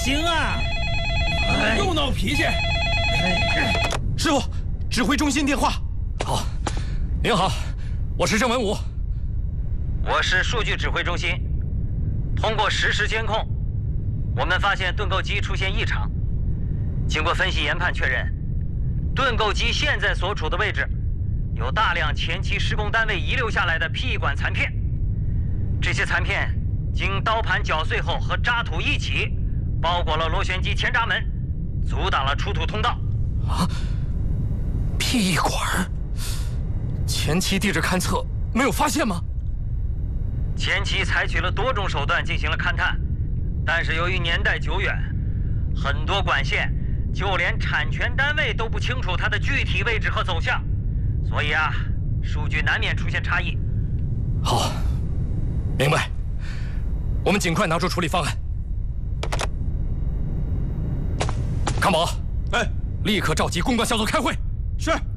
行啊！ 又闹脾气。 师傅，指挥中心电话。 好，您好，我是郑文武。 我是数据指挥中心。通过实时监控，我们发现盾构机出现异常。经过分析研判确认，盾构机现在所处的位置有大量前期施工单位遗留下来的 PE 管残片。这些残片经刀盘绞碎后和渣土一起包裹了螺旋机前闸门，阻挡了出土通道。 啊 ！PE 管，前期地质勘测没有发现吗？ 前期采取了多种手段进行了勘探，但是由于年代久远，很多管线就连产权单位都不清楚它的具体位置和走向，所以啊，数据难免出现差异。 好，明白。我们尽快拿出处理方案。康宝， 哎， 立刻召集公关小组开会。 是。